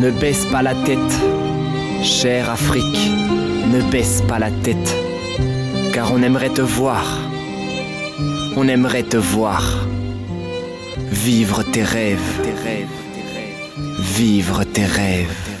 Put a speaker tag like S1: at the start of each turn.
S1: Ne baisse pas la tête, chère Afrique, ne baisse pas la tête, car on aimerait te voir, on aimerait te voir vivre tes rêves, vivre tes rêves.